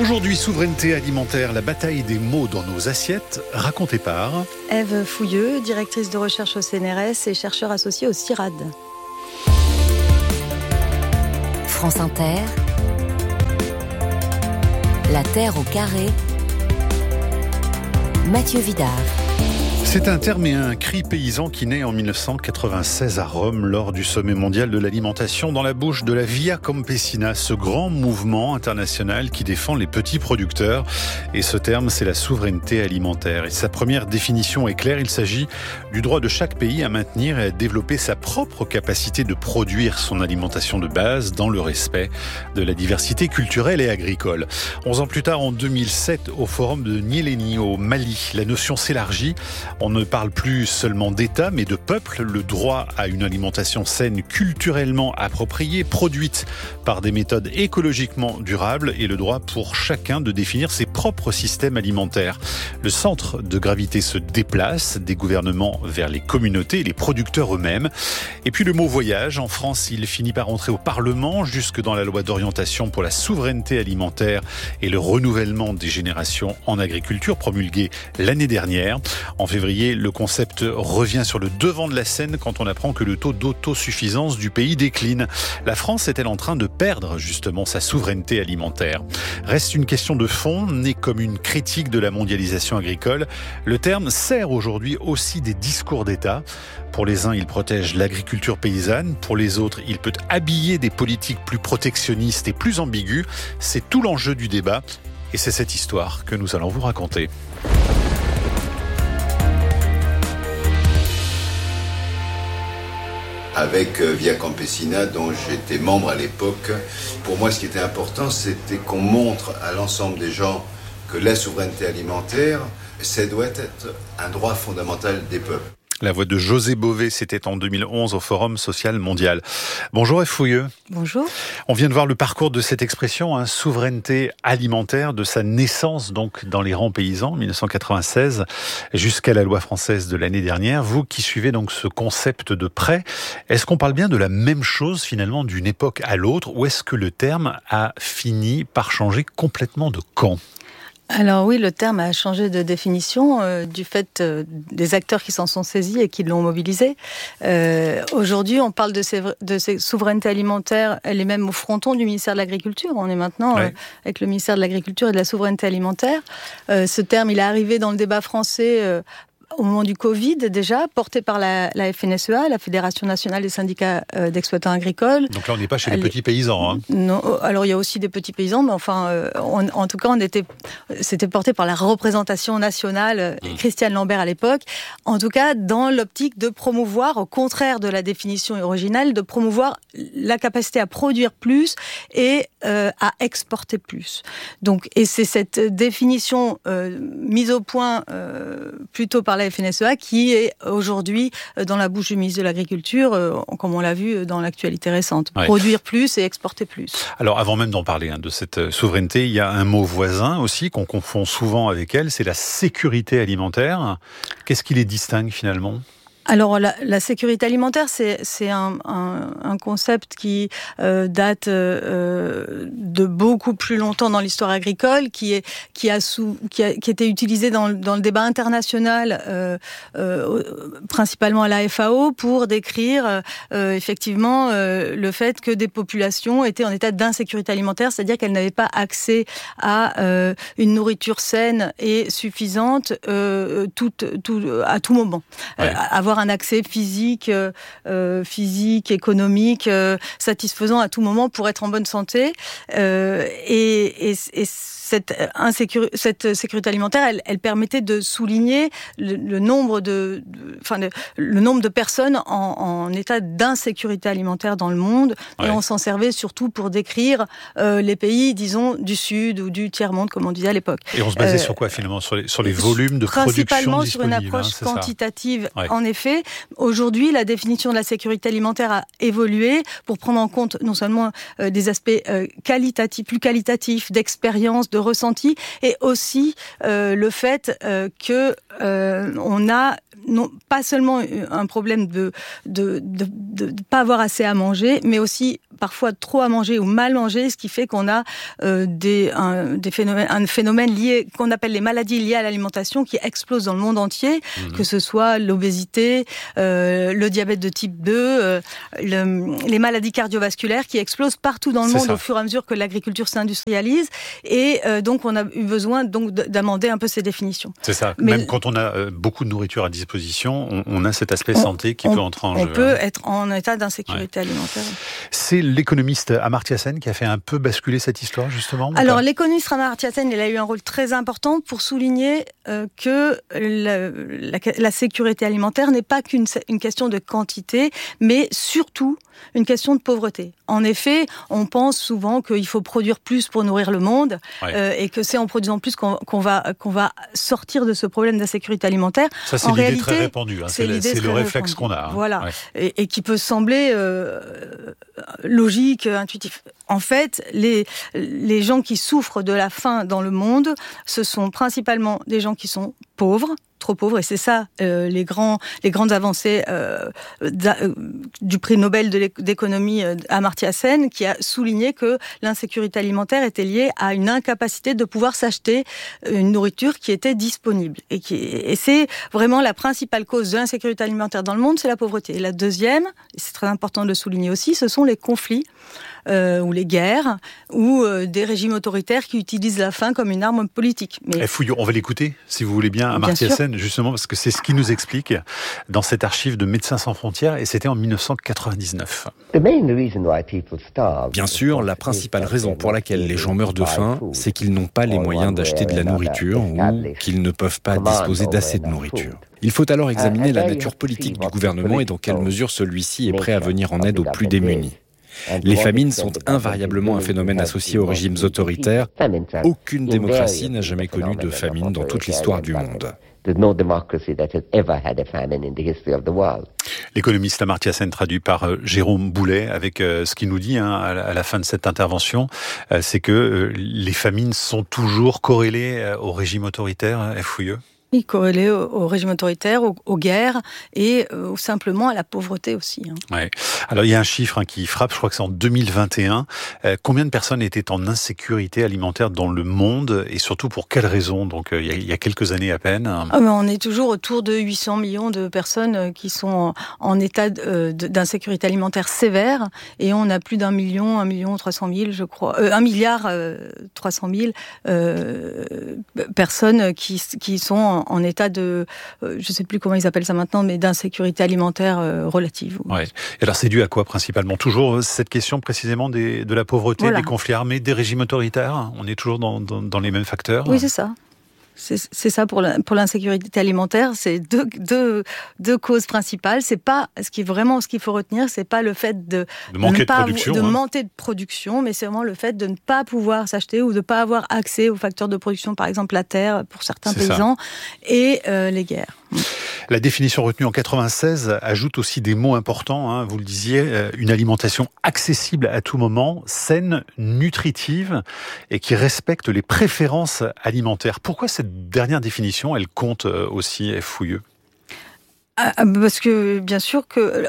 Aujourd'hui, souveraineté alimentaire, la bataille des mots dans nos assiettes, racontée par Ève Fouilleux, directrice de recherche au CNRS et chercheur associé au CIRAD. France Inter, La Terre au carré, Mathieu Vidard. C'est un terme et un cri paysan qui naît en 1996 à Rome lors du sommet mondial de l'alimentation dans la bouche de la Via Campesina, ce grand mouvement international qui défend les petits producteurs. Et ce terme, c'est la souveraineté alimentaire. Et sa première définition est claire, il s'agit du droit de chaque pays à maintenir et à développer sa propre capacité de produire son alimentation de base dans le respect de la diversité culturelle et agricole. 11 ans plus tard, en 2007, au forum de Nyéléni au Mali, la notion s'élargit. On ne parle plus seulement d'État, mais de peuple. Le droit à une alimentation saine, culturellement appropriée, produite par des méthodes écologiquement durables et le droit pour chacun de définir ses propres systèmes alimentaires. Le centre de gravité se déplace des gouvernements vers les communautés et les producteurs eux-mêmes. Et puis le mot voyage, en France, il finit par entrer au Parlement, jusque dans la loi d'orientation pour la souveraineté alimentaire et le renouvellement des générations en agriculture, promulguée l'année dernière. En février, le concept revient sur le devant de la scène quand on apprend que le taux d'autosuffisance du pays décline. La France est-elle en train de perdre justement sa souveraineté alimentaire ? Reste une question de fond, née comme une critique de la mondialisation agricole. Le terme sert aujourd'hui aussi des discours d'État. Pour les uns, il protège l'agriculture paysanne. Pour les autres, il peut habiller des politiques plus protectionnistes et plus ambiguës. C'est tout l'enjeu du débat. Et c'est cette histoire que nous allons vous raconter. Avec Via Campesina, dont j'étais membre à l'époque, pour moi, ce qui était important, c'était qu'on montre à l'ensemble des gens que la souveraineté alimentaire, ça doit être un droit fondamental des peuples. La voix de José Bové, c'était en 2011 au Forum social mondial. Bonjour Ève Fouilleux. Bonjour. On vient de voir le parcours de cette expression, souveraineté alimentaire, de sa naissance donc dans les rangs paysans, 1996, jusqu'à la loi française de l'année dernière. Vous qui suivez donc ce concept de près, est-ce qu'on parle bien de la même chose finalement d'une époque à l'autre, ou est-ce que le terme a fini par changer complètement de camp ? Alors oui, le terme a changé de définition du fait des acteurs qui s'en sont saisis et qui l'ont mobilisé. Aujourd'hui, on parle de ces souverainetés alimentaires, elle est même au fronton du ministère de l'Agriculture. On est maintenant avec le ministère de l'Agriculture et de la souveraineté alimentaire. Ce terme, il est arrivé dans le débat français au moment du Covid déjà, porté par la FNSEA, la Fédération nationale des syndicats d'exploitants agricoles. Donc là, on n'est pas chez les petits paysans. Non, alors il y a aussi des petits paysans, mais enfin, en tout cas, c'était porté par la représentation nationale, Christiane Lambert à l'époque. En tout cas, dans l'optique de promouvoir, au contraire de la définition originale, de promouvoir la capacité à produire plus et à exporter plus. Donc, et c'est cette définition mise au point plutôt par la FNSEA qui est aujourd'hui dans la bouche du ministre de l'Agriculture, comme on l'a vu dans l'actualité récente. Ouais. Produire plus et exporter plus. Alors avant même d'en parler de cette souveraineté, il y a un mot voisin aussi qu'on confond souvent avec elle, c'est la sécurité alimentaire. Qu'est-ce qui les distingue finalement ? Alors la sécurité alimentaire, c'est un concept qui date de beaucoup plus longtemps dans l'histoire agricole, qui était utilisé dans le débat international, principalement à la FAO, pour décrire effectivement le fait que des populations étaient en état d'insécurité alimentaire, c'est-à-dire qu'elles n'avaient pas accès à une nourriture saine et suffisante à tout moment. Ouais. Avoir un accès physique, économique, satisfaisant à tout moment pour être en bonne santé. Et cette sécurité alimentaire, elle permettait de souligner le nombre de personnes en état d'insécurité alimentaire dans le monde. Ouais. Et on s'en servait surtout pour décrire les pays, disons, du Sud ou du tiers-monde, comme on disait à l'époque. Et on se basait sur quoi finalement ? Sur les volumes de production disponibles ? Principalement sur une approche quantitative. Ouais. En effet, aujourd'hui, la définition de la sécurité alimentaire a évolué pour prendre en compte non seulement des aspects plus qualitatifs, d'expérience, de ressenti, et aussi le fait que on a non pas seulement un problème de pas avoir assez à manger, mais aussi parfois trop à manger ou mal manger, ce qui fait qu'on a un phénomène lié, qu'on appelle les maladies liées à l'alimentation, qui explosent dans le monde entier, que ce soit l'obésité, le diabète de type 2, les maladies cardiovasculaires qui explosent partout dans le monde au fur et à mesure que l'agriculture s'industrialise. Et donc, on a eu besoin d'amender un peu ces définitions. C'est ça. Même quand on a beaucoup de nourriture à disposition, on a cet aspect santé qui peut entrer en jeu. On peut être en état d'insécurité alimentaire. C'est l'économiste Amartya Sen qui a fait un peu basculer cette histoire, justement. Alors, l'économiste Amartya Sen, il a eu un rôle très important pour souligner que la sécurité alimentaire n'est pas qu'une question de quantité, mais surtout une question de pauvreté. En effet, on pense souvent qu'il faut produire plus pour nourrir le monde, et que c'est en produisant plus qu'on va sortir de ce problème d'insécurité alimentaire. Ça, c'est l'idée très répandue. C'est le réflexe qu'on a. Voilà. Et qui peut sembler logique, intuitif. En fait, les gens qui souffrent de la faim dans le monde, ce sont principalement des gens qui sont pauvres, trop pauvres, et c'est ça les grandes avancées du prix Nobel d'économie Amartya Sen, qui a souligné que l'insécurité alimentaire était liée à une incapacité de pouvoir s'acheter une nourriture qui était disponible. Et c'est vraiment la principale cause de l'insécurité alimentaire dans le monde, c'est la pauvreté. Et la deuxième, et c'est très important de le souligner aussi, ce sont les conflits ou les guerres, ou des régimes autoritaires qui utilisent la faim comme une arme politique. Mais... Fouillot, on va l'écouter, si vous voulez bien, Amartya Sen, justement, parce que c'est ce qui nous explique dans cette archive de Médecins sans frontières, et c'était en 1999. Bien sûr, la principale raison pour laquelle les gens meurent de faim, c'est qu'ils n'ont pas les moyens d'acheter de la nourriture ou qu'ils ne peuvent pas disposer d'assez de nourriture. Il faut alors examiner la nature politique du gouvernement et dans quelle mesure celui-ci est prêt à venir en aide aux plus démunis. Les famines sont invariablement un phénomène associé aux régimes autoritaires. Aucune démocratie n'a jamais connu de famine dans toute l'histoire du monde. L'économiste Amartya Sen, traduit par Jérôme Boulet, avec ce qu'il nous dit à la fin de cette intervention, c'est que les famines sont toujours corrélées au régime autoritaire, Fouilleux. Oui, corrélé au régime autoritaire, aux guerres et simplement à la pauvreté aussi. Ouais. Alors il y a un chiffre qui frappe, je crois que c'est en 2021. Combien de personnes étaient en insécurité alimentaire dans le monde et surtout pour quelles raisons? Donc il y a quelques années à peine. On est toujours autour de 800 millions de personnes qui sont en état d'insécurité alimentaire sévère et on a plus d'1 million 300 000, je crois, 1 milliard 300 000 personnes qui sont en état de, je ne sais plus comment ils appellent ça maintenant, mais d'insécurité alimentaire relative. Ouais. Et alors c'est dû à quoi principalement? Toujours cette question précisément de la pauvreté, des conflits armés, des régimes autoritaires? On est toujours dans les mêmes facteurs? Oui, c'est ça. C'est ça pour l'insécurité alimentaire, c'est deux causes principales. C'est pas ce qu'il faut retenir, c'est pas le fait de manquer de production, mais c'est vraiment le fait de ne pas pouvoir s'acheter ou de ne pas avoir accès aux facteurs de production, par exemple la terre pour certains paysans, et les guerres. La définition retenue en 96 ajoute aussi des mots importants, vous le disiez, une alimentation accessible à tout moment, saine, nutritive et qui respecte les préférences alimentaires. Pourquoi cette dernière définition, elle compte aussi, Fouilleux? Parce que bien sûr que,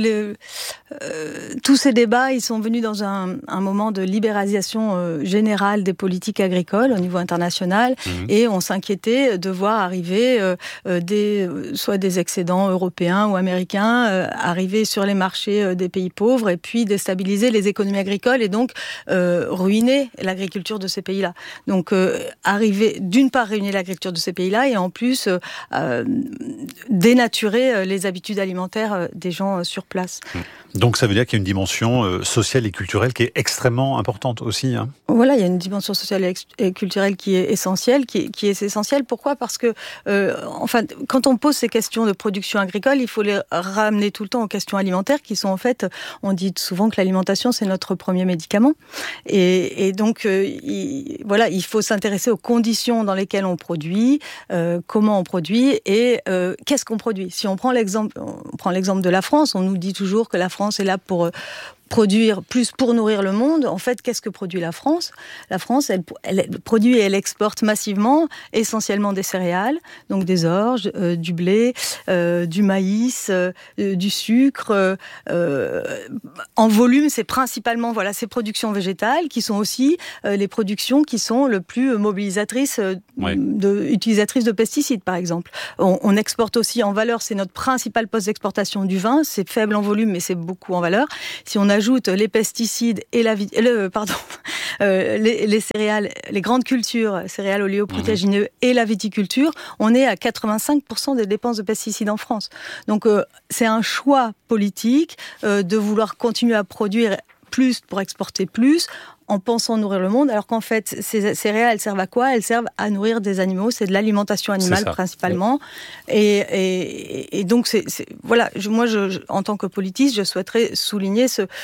tous ces débats, ils sont venus dans un moment de libéralisation générale des politiques agricoles au niveau international, et on s'inquiétait de voir arriver soit des excédents européens ou américains arriver sur les marchés des pays pauvres et puis déstabiliser les économies agricoles et donc ruiner l'agriculture de ces pays-là. Donc d'une part ruiner l'agriculture de ces pays-là et en plus dénaturer les habitudes alimentaires des gens sur place. Donc ça veut dire qu'il y a une dimension sociale et culturelle qui est extrêmement importante aussi. Voilà, il y a une dimension sociale et culturelle qui est essentielle, qui est essentielle. Pourquoi ? Parce que, quand on pose ces questions de production agricole, il faut les ramener tout le temps aux questions alimentaires qui sont en fait, on dit souvent que l'alimentation c'est notre premier médicament. Et donc, il faut s'intéresser aux conditions dans lesquelles on produit, comment on produit et qu'est-ce qu'on produit. Si on prend l'exemple de la France, on nous dit toujours que la France est là pour produire plus pour nourrir le monde. En fait, qu'est-ce que produit la France ? La France, elle produit et elle exporte massivement, essentiellement des céréales, donc des orges, du blé, du maïs, du sucre. En volume, c'est principalement ces productions végétales qui sont aussi les productions qui sont le plus mobilisatrices, utilisatrices de pesticides, par exemple. On exporte aussi en valeur, c'est notre principal poste d'exportation du vin. C'est faible en volume, mais c'est beaucoup en valeur. Si on ajoute les pesticides et les céréales, les grandes cultures, céréales oléoprotéagineux et la viticulture, on est à 85% des dépenses de pesticides en France. Donc c'est un choix politique de vouloir continuer à produire plus pour exporter plus, en pensant nourrir le monde, alors qu'en fait, ces céréales, elles servent à quoi ? Elles servent à nourrir des animaux, c'est de l'alimentation animale principalement. Et donc, moi, en tant que politiste, je souhaiterais souligner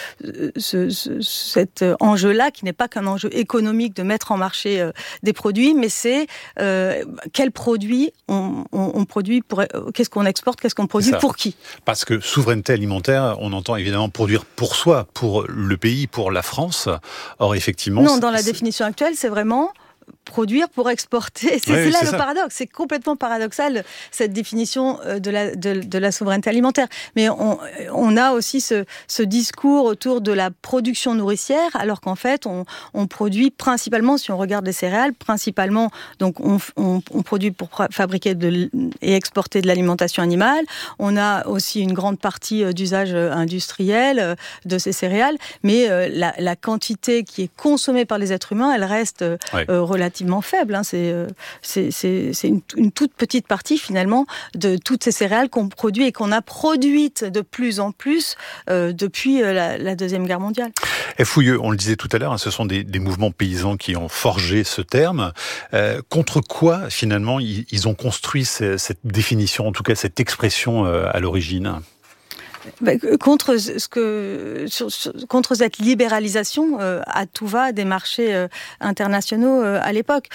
cet enjeu-là, qui n'est pas qu'un enjeu économique de mettre en marché des produits, mais c'est quels produits on produit, qu'est-ce qu'on exporte, qu'est-ce qu'on produit, pour qui ? Parce que souveraineté alimentaire, on entend évidemment produire pour soi, pour le pays, pour la France. Or, effectivement... Non, dans la définition actuelle, c'est vraiment produire pour exporter. C'est là le paradoxe. C'est complètement paradoxal, cette définition de la souveraineté alimentaire. Mais on a aussi ce discours autour de la production nourricière, alors qu'en fait, on produit principalement, si on regarde les céréales, principalement, donc on produit pour fabriquer et exporter de l'alimentation animale. On a aussi une grande partie d'usage industriel de ces céréales, mais la quantité qui est consommée par les êtres humains, elle reste relativement faible. C'est une toute petite partie finalement de toutes ces céréales qu'on produit et qu'on a produites de plus en plus depuis la Deuxième Guerre mondiale. Fouilleux, on le disait tout à l'heure, ce sont des mouvements paysans qui ont forgé ce terme. Contre quoi finalement ils ont construit cette définition, en tout cas cette expression à l'origine ? Contre cette libéralisation à tout va des marchés internationaux à l'époque.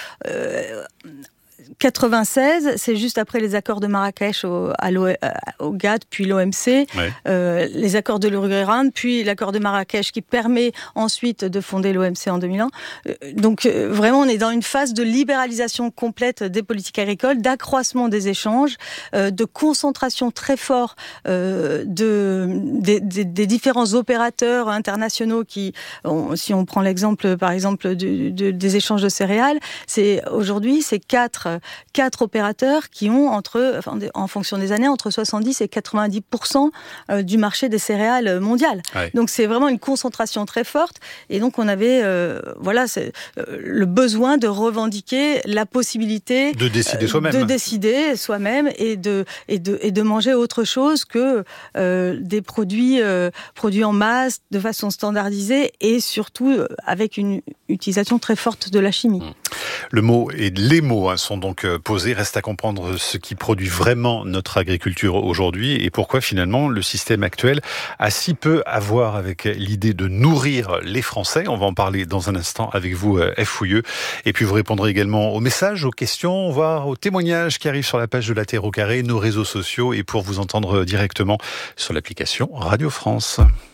96, c'est juste après les accords de Marrakech au GATT, puis l'OMC, les accords de l'Uruguay, puis l'accord de Marrakech qui permet ensuite de fonder l'OMC en 2001. Donc vraiment, on est dans une phase de libéralisation complète des politiques agricoles, d'accroissement des échanges, de concentration très forte des différents opérateurs internationaux qui, si on prend l'exemple par exemple des échanges de céréales, aujourd'hui c'est quatre opérateurs qui ont en fonction des années, entre 70 et 90% du marché des céréales mondial. Donc c'est vraiment une concentration très forte. Et donc on avait le besoin de revendiquer la possibilité de décider soi-même et de manger autre chose que des produits en masse de façon standardisée et surtout avec une utilisation très forte de la chimie. Le mot et les mots sont donc posés. Reste à comprendre ce qui produit vraiment notre agriculture aujourd'hui et pourquoi finalement le système actuel a si peu à voir avec l'idée de nourrir les Français. On va en parler dans un instant avec vous, Fouilleux. Et puis vous répondrez également aux messages, aux questions, voire aux témoignages qui arrivent sur la page de La Terre au Carré, nos réseaux sociaux et pour vous entendre directement sur l'application Radio France.